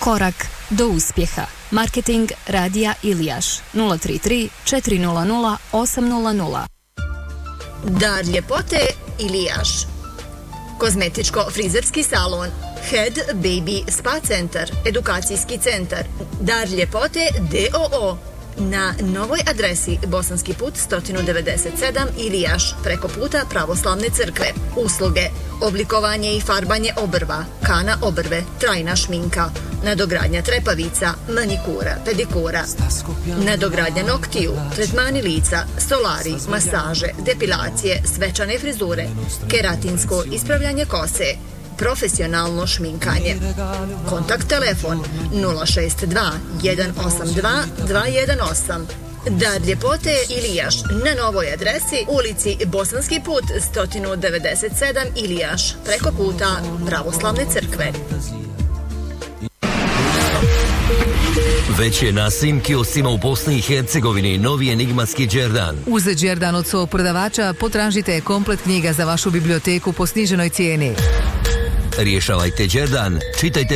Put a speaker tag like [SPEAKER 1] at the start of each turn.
[SPEAKER 1] Korak do uspjeha. Marketing Radija Ilijaš 033 400 800.
[SPEAKER 2] Dar ljepote Ilijaš. Kozmetičko-frizerski salon, Head Baby Spa Centar, edukacijski centar, Dar ljepote DOO. Na novoj adresi Bosanski put 197 Ilijaš, preko puta Pravoslavne crkve. Usluge: oblikovanje i farbanje obrva, kana obrve, trajna šminka, nadogradnja trepavica, manikura, pedikura, nadogradnja noktiju, tretmani lica, solari, masaže, depilacije, svečane frizure, keratinsko ispravljanje kose, profesionalno šminkanje. Kontakt telefon 062 182 218. Dar ljepote Ilijaš, na novoj adresi ulici Bosanski put 197 Ilijaš, preko puta Pravoslavne crkve.
[SPEAKER 3] Već je na svim kioscima u Bosni i Hercegovini novi enigmatski Đerdan.
[SPEAKER 4] Uz Đerdan od svog prodavača potražite komplet knjiga za vašu biblioteku po sniženoj cijeni.
[SPEAKER 3] Rješavajte Đerdan, čitajte